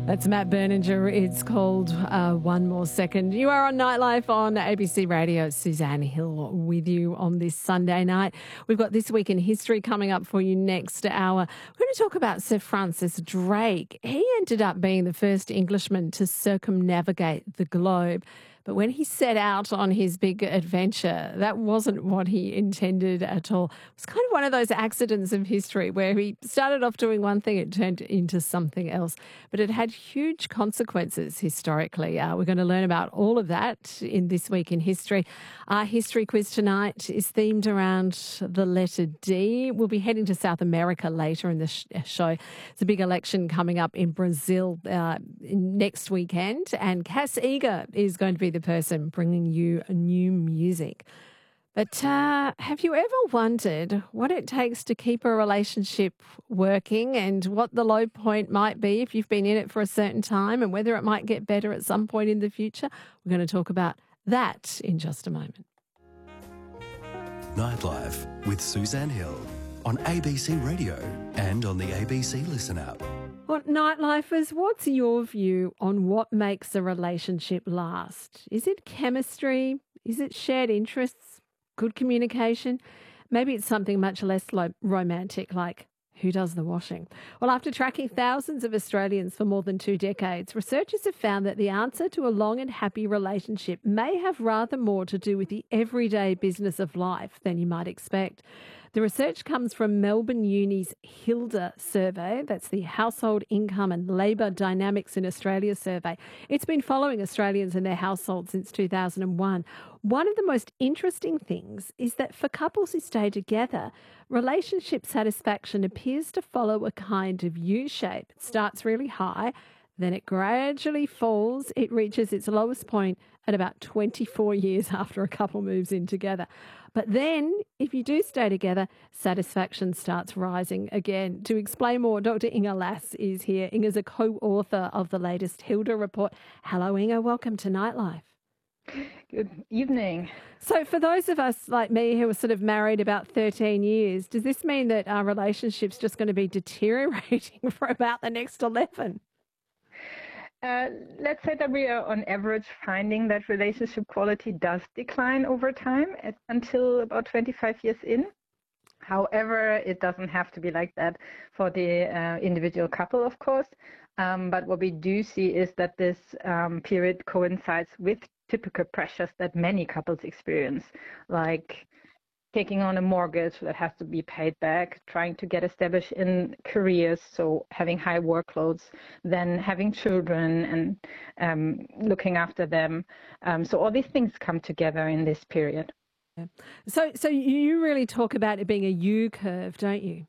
That's Matt Berninger. It's called One More Second. You are on Nightlife on ABC Radio. Suzanne Hill with you on this Sunday night. We've got This Week in History coming up for you next hour. We're going to talk about Sir Francis Drake. He ended up being the first Englishman to circumnavigate the globe. But when he set out on his big adventure, that wasn't what he intended at all. It was kind of one of those accidents of history where he started off doing one thing, it turned into something else. But it had huge consequences historically. We're going to learn about all of that in This Week in History. Our history quiz tonight is themed around the letter D. We'll be heading to South America later in the show. There's a big election coming up in Brazil next weekend, and Cass Eager is going to be the person bringing you new music. But have you ever wondered what it takes to keep a relationship working and what the low point might be if you've been in it for a certain time and whether it might get better at some point in the future? We're going to talk about that in just a moment. Nightlife with Suzanne Hill on ABC Radio and on the ABC Listen app. Well, Nightlifers, what's your view on what makes a relationship last? Is it chemistry? Is it shared interests? Good communication? Maybe it's something much less romantic, like who does the washing? Well, after tracking thousands of Australians for more than 2 decades, researchers have found that the answer to a long and happy relationship may have rather more to do with the everyday business of life than you might expect. The research comes from Melbourne Uni's HILDA survey. That's the Household Income and Labour Dynamics in Australia survey. It's been following Australians and their households since 2001. One of the most interesting things is that for couples who stay together, relationship satisfaction appears to follow a kind of U-shape. It starts really high, then it gradually falls. It reaches its lowest point at about 24 years after a couple moves in together. But then, if you do stay together, satisfaction starts rising again. To explain more, Dr. Inga Lass is here. Inga's a co-author of the latest HILDA report. Hello, Inga. Welcome to Nightlife. Good evening. So for those of us like me who are sort of married about 13 years, does this mean that our relationship's just going to be deteriorating for about the next 11? Let's say that we are on average finding that relationship quality does decline over time until about 25 years in. However, it doesn't have to be like that for the individual couple, of course. But what we do see is that this period coincides with typical pressures that many couples experience, like taking on a mortgage that has to be paid back, trying to get established in careers, so having high workloads, then having children and looking after them. So all these things come together in this period. So you really talk about it being a U-curve, don't you?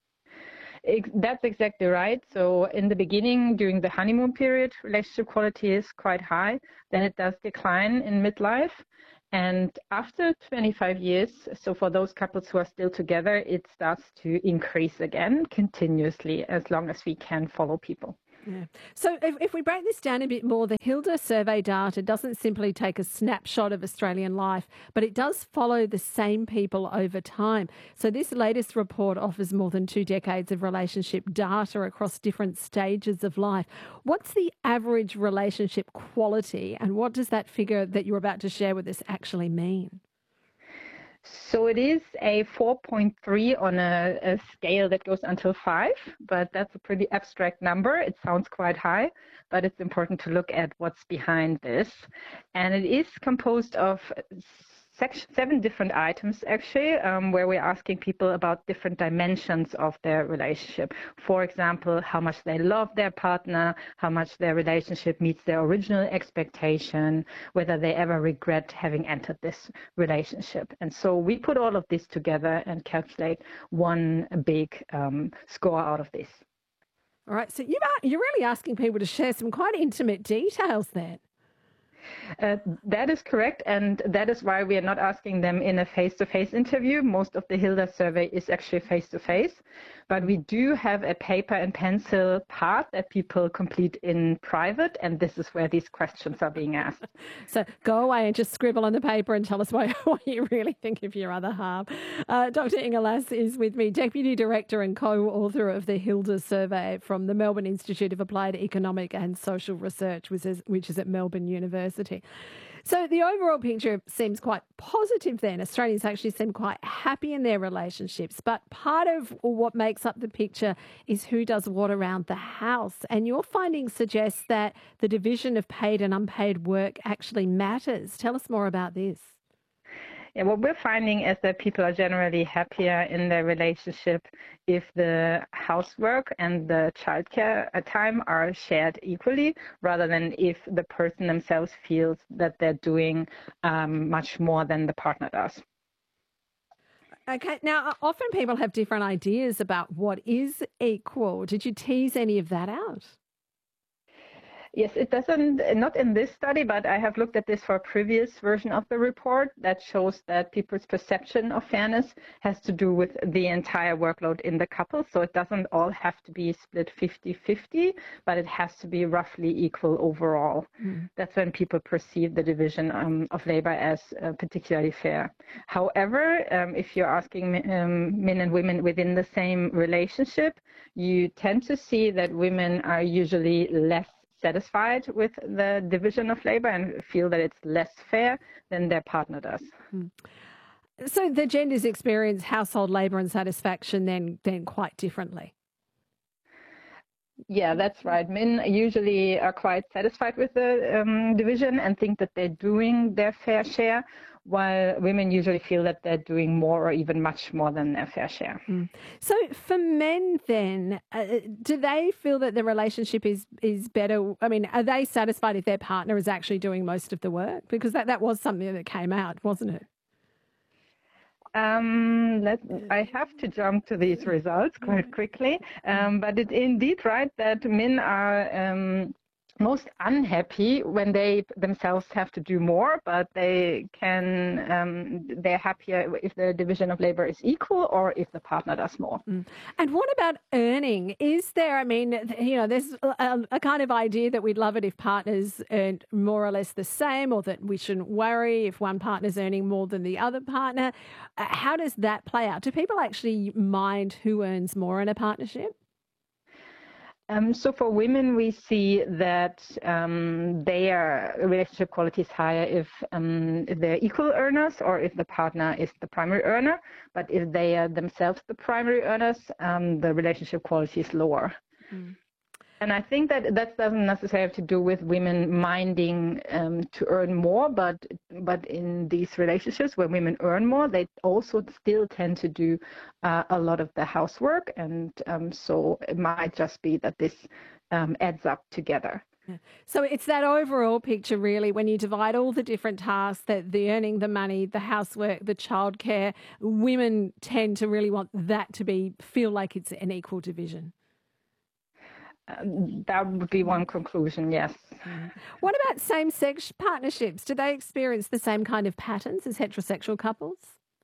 That's exactly right. So in the beginning, during the honeymoon period, relationship quality is quite high. Then it does decline in midlife. And after 25 years, so for those couples who are still together, it starts to increase again continuously as long as we can follow people. Yeah. So if we break this down a bit more, the HILDA survey data doesn't simply take a snapshot of Australian life, but it does follow the same people over time. So this latest report offers more than 2 decades of relationship data across different stages of life. What's the average relationship quality, and what does that figure that you're about to share with us actually mean? So it is a 4.3 on a scale that goes until 5, but that's a pretty abstract number. It sounds quite high, but it's important to look at what's behind this. And it is composed of 7 different items, actually, where we're asking people about different dimensions of their relationship. For example, how much they love their partner, how much their relationship meets their original expectation, whether they ever regret having entered this relationship. And so we put all of this together and calculate one big score out of this. All right, so you're really asking people to share some quite intimate details then. That is correct, and that is why we are not asking them in a face-to-face interview. Most of the Hilda survey is actually face-to-face, but we do have a paper and pencil part that people complete in private, and this is where these questions are being asked. So go away and just scribble on the paper and tell us what you really think of your other half. Dr. Inge Lass is with me, Deputy Director and co-author of the Hilda survey from the Melbourne Institute of Applied Economic and Social Research, which is at Melbourne University. So the overall picture seems quite positive then. Australians actually seem quite happy in their relationships. But part of what makes up the picture is who does what around the house. And your findings suggest that the division of paid and unpaid work actually matters. Tell us more about this. Yeah, what we're finding is that people are generally happier in their relationship if the housework and the childcare time are shared equally, rather than if the person themselves feels that they're doing much more than the partner does. Okay, now often people have different ideas about what is equal. Did you tease any of that out? Yes, it doesn't, not in this study, but I have looked at this for a previous version of the report that shows that people's perception of fairness has to do with the entire workload in the couple. So it doesn't all have to be split 50-50, but it has to be roughly equal overall. That's when people perceive the division of labor as particularly fair. However, if you're asking men and women within the same relationship, you tend to see that women are usually less satisfied with the division of labor and feel that it's less fair than their partner does. So the genders experience household labor and satisfaction then quite differently. Yeah, that's right. Men usually are quite satisfied with the division and think that they're doing their fair share, while women usually feel that they're doing more or even much more than their fair share. So for men then, do they feel that the relationship is better? I mean, are they satisfied if their partner is actually doing most of the work? Because that was something that came out, wasn't it? I have to jump to these results quite quickly, but it's indeed right that men are most unhappy when they themselves have to do more, but they're happier if the division of labor is equal or if the partner does more. And what about earning? Is there, I mean, there's a kind of idea that we'd love it if partners earned more or less the same, or that we shouldn't worry if one partner's earning more than the other partner. How does that play out? Do people actually mind who earns more in a partnership? So for women, we see that their relationship quality is higher if they're equal earners or if the partner is the primary earner. But if they are themselves the primary earners, the relationship quality is lower. And I think that doesn't necessarily have to do with women minding to earn more, but in these relationships where women earn more, they also still tend to do a lot of the housework, and so it might just be that this adds up together. So it's that overall picture, really, when you divide all the different tasks, that the earning, the money, the housework, the childcare, women tend to really want that to feel like it's an equal division. That would be one conclusion, yes. What about same-sex partnerships? Do they experience the same kind of patterns as heterosexual couples?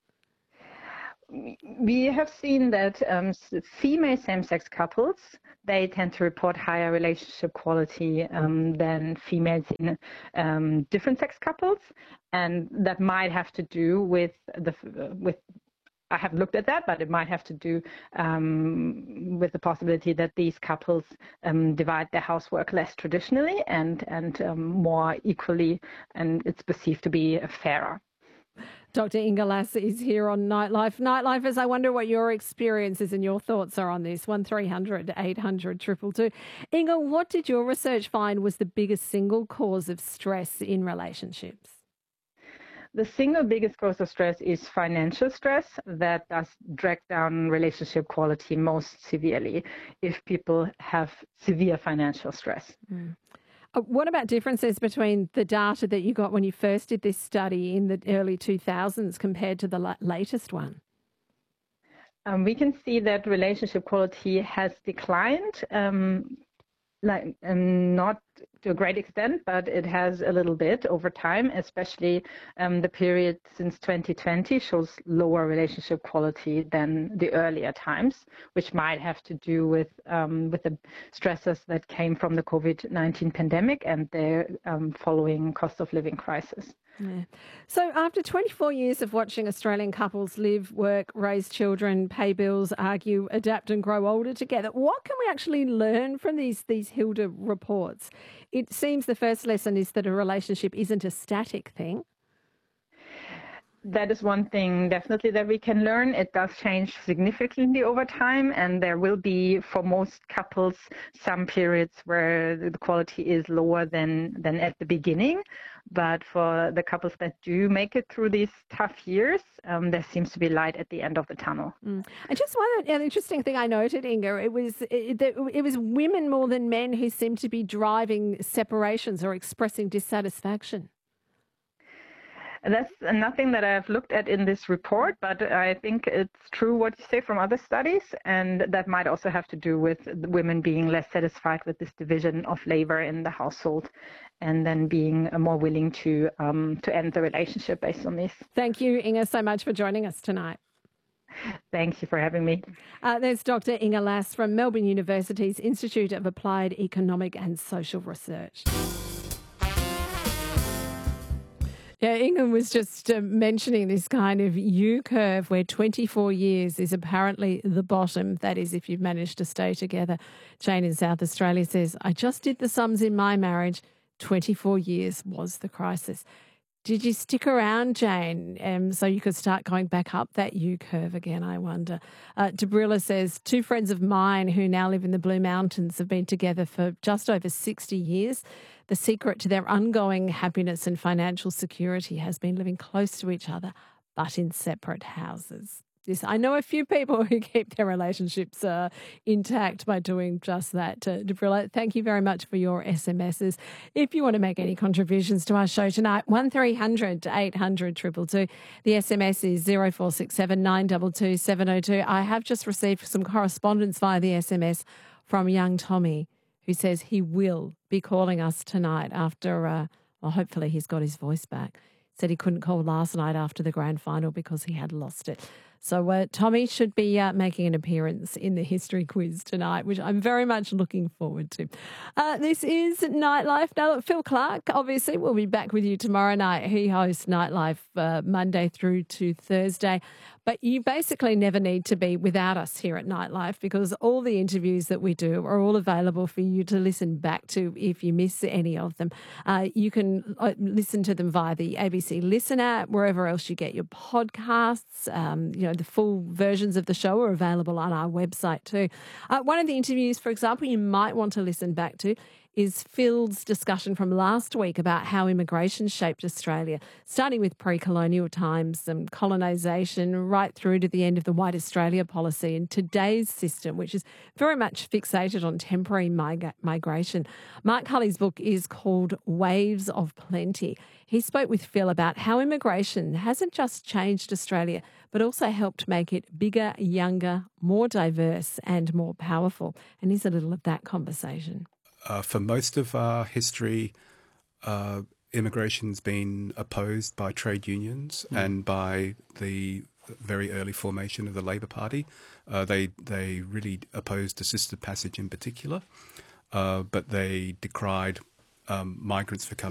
We have seen that female same-sex couples, they tend to report higher relationship quality than females in different sex couples, and that might have to do with I have looked at that, but it might have to do with the possibility that these couples divide their housework less traditionally and more equally, and it's perceived to be fairer. Dr. Inge Lass is here on Nightlife. Nightlifers, I wonder what your experiences and your thoughts are on this. 1300 800 222. Inge, what did your research find was the biggest single cause of stress in relationships? The single biggest cause of stress is financial stress. That does drag down relationship quality most severely if people have severe financial stress. What about differences between the data that you got when you first did this study in the early 2000s compared to the latest one? We can see that relationship quality has declined. Not to a great extent, but it has a little bit over time, especially the period since 2020 shows lower relationship quality than the earlier times, which might have to do with the stresses that came from the COVID-19 pandemic and the following cost of living crisis. Yeah. So after 24 years of watching Australian couples live, work, raise children, pay bills, argue, adapt and grow older together, what can we actually learn from these Hilda reports? It seems the first lesson is that a relationship isn't a static thing. That is one thing definitely that we can learn. It does change significantly over time, and there will be, for most couples, some periods where the quality is lower than at the beginning. But for the couples that do make it through these tough years, there seems to be light at the end of the tunnel. And just an interesting thing I noted, Inga, it was women more than men who seemed to be driving separations or expressing dissatisfaction. That's nothing that I've looked at in this report, but I think it's true what you say from other studies, and that might also have to do with women being less satisfied with this division of labor in the household, and then being more willing to end the relationship based on this. Thank you, Inga, so much for joining us tonight. Thank you for having me. There's Dr. Inga Lass from Melbourne University's Institute of Applied Economic and Social Research. Yeah, Inga was just mentioning this kind of U-curve where 24 years is apparently the bottom. That is, if you've managed to stay together. Jane in South Australia says, I just did the sums in my marriage. 24 years was the crisis. Did you stick around, Jane, so you could start going back up that U-curve again, I wonder? Debrilla says, 2 friends of mine who now live in the Blue Mountains have been together for just over 60 years. The secret to their ongoing happiness and financial security has been living close to each other, but in separate houses. I know a few people who keep their relationships intact by doing just that. Debrilla, thank you very much for your SMSs. If you want to make any contributions to our show tonight, 1300 800 222. The SMS is 0467 922 702. I have just received some correspondence via the SMS from young Tommy, who says he will be calling us tonight after, hopefully he's got his voice back. Said he couldn't call last night after the grand final because he had lost it. So Tommy should be making an appearance in the history quiz tonight, which I'm very much looking forward to. This is Nightlife. Now, look, Phil Clark, obviously, will be back with you tomorrow night. He hosts Nightlife Monday through to Thursday. But you basically never need to be without us here at Nightlife, because all the interviews that we do are all available for you to listen back to if you miss any of them. You can listen to them via the ABC Listen app, wherever else you get your podcasts. The full versions of the show are available on our website too. One of the interviews, for example, you might want to listen back to is Phil's discussion from last week about how immigration shaped Australia, starting with pre-colonial times and colonisation right through to the end of the White Australia policy and today's system, which is very much fixated on temporary migration. Mark Cully's book is called Waves of Plenty. He spoke with Phil about how immigration hasn't just changed Australia, but also helped make it bigger, younger, more diverse and more powerful. And here's a little of that conversation. For most of our history, immigration's been opposed by trade unions and by the very early formation of the Labor Party. They really opposed assisted passage in particular, but they decried migrants for coming